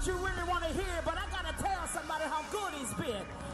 what you really want to hear, but I gotta tell somebody how good he's been.